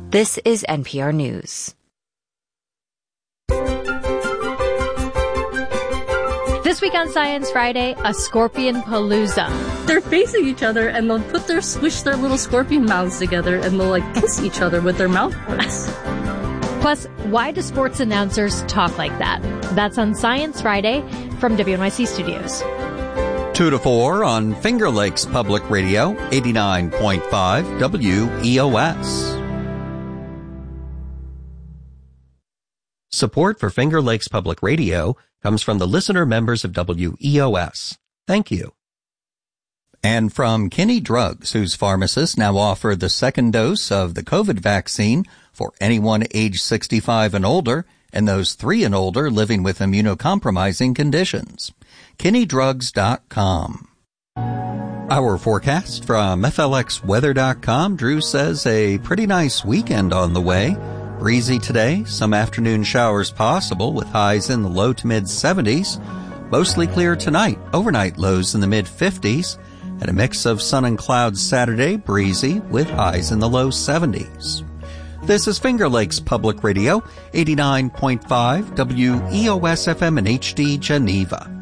This is NPR News. This week on Science Friday, a scorpion palooza. They're facing each other and they'll squish their little scorpion mouths together and they'll kiss each other with their mouth parts. Plus, why do sports announcers talk like that? That's on Science Friday from WNYC Studios. 2 to 4 on Finger Lakes Public Radio, 89.5 WEOS. Support for Finger Lakes Public Radio comes from the listener members of WEOS. Thank you. And from Kinney Drugs, whose pharmacists now offer the second dose of the COVID vaccine for anyone age 65 and older, and those 3 and older living with immunocompromising conditions. KinneyDrugs.com. Our forecast from FLXweather.com. Drew says a pretty nice weekend on the way. Breezy today, some afternoon showers possible with highs in the low to mid 70s. Mostly clear tonight, overnight lows in the mid 50s. And a mix of sun and clouds Saturday, breezy with highs in the low 70s. This is Finger Lakes Public Radio, 89.5 WEOS FM in HD Geneva.